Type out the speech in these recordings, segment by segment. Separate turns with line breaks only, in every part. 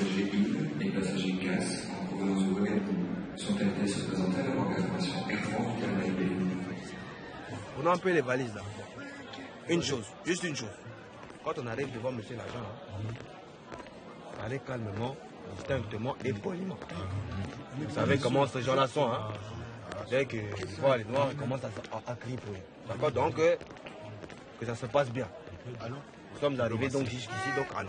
passagers IN et passagers CAS en provenance de Ouagadougou sont invités à se présenter à la banque d'information Air France du terminal B.
On a un peu les valises là. Une chose, juste une chose. Quand on arrive devant monsieur l'agent, allez calmement, distinctement et poliment. Vous savez comment ces gens-là sont, hein? C'est que voilà, les noirs commencent à crier pour eux. D'accord? Donc, que ça se passe bien. Nous sommes arrivés donc jusqu'ici, donc allons.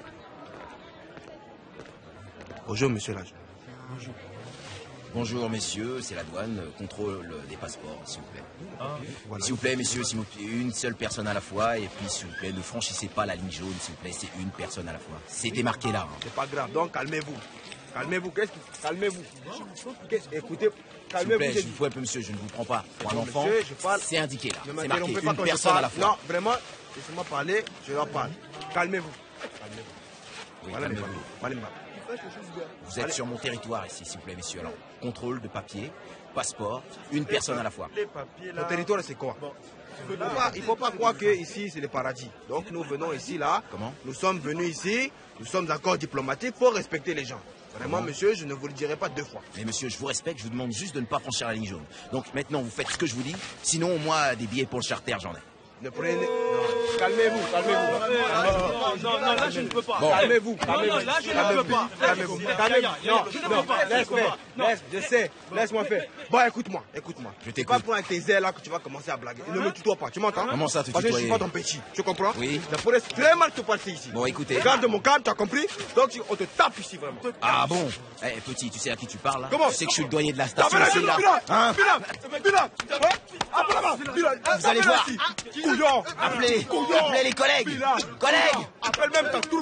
Bonjour monsieur l'agent.
Bonjour. Bonjour messieurs, c'est la douane, contrôle des passeports, s'il vous plaît. Voilà. S'il vous plaît messieurs, s'il vous plaît, une seule personne à la fois, et puis s'il vous plaît, ne franchissez pas la ligne jaune, s'il vous plaît, c'est une personne à la fois. C'était marqué là. Hein.
C'est pas grave, donc calmez-vous. Calmez-vous, calmez-vous. Écoutez, calmez-vous.
S'il vous plaît, monsieur, je ne vous prends pas pour un enfant. C'est indiqué là, c'est marqué, une
personne
à la fois.
Non, vraiment, laissez-moi parler, je leur parle. Calmez-vous.
Oui,
voilà,
calmez-vous. Vous êtes sur mon territoire ici, s'il vous plaît, messieurs. Alors, contrôle de papier, passeport, une personne à la fois.
Mon territoire, c'est quoi? Il ne faut pas croire que ici, c'est le paradis. Donc, nous venons ici, là.
Comment?
Nous sommes venus ici, nous sommes encore diplomatiques pour respecter les gens. Vraiment, monsieur, je ne vous le dirai pas deux fois.
Mais monsieur, je vous respecte, je vous demande juste de ne pas franchir la ligne jaune. Donc, maintenant, vous faites ce que je vous dis. Sinon, moi, des billets pour le charter, j'en ai.
Ne prenez... Calmez-vous, calmez-vous.
Non, là je ne peux pas.
Bon. Calmez-vous, calmez-vous.
Non, là je ne peux pas.
Calmez-vous. Non, je ne peux pas. Je sais, laisse-moi faire. Bon, écoute-moi.
Je
t'écoute. Pas pour un tes airs là que tu vas commencer à blaguer. Ne me tutoie pas, tu m'entends?
Comment ça, te
Parce que je
tutoyer?
suis pas ton petit, tu comprends?
Oui.
Ça pourrait très mal te passer ici.
Bon, écoutez.
Garde mon calme, tu as compris? Donc on te tape ici vraiment.
Ah bon? Eh, petit, tu sais à qui tu parles là?
Comment?
Tu sais que je suis le douanier de la station. Vous allez voir.
Couillon.
Appelez les collègues. Collègues.
Appelle même ta